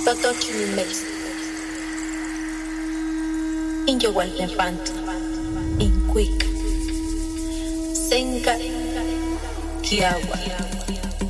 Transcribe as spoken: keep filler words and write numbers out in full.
Totochi mix. In your one panto. In quick. Senga Kiawa.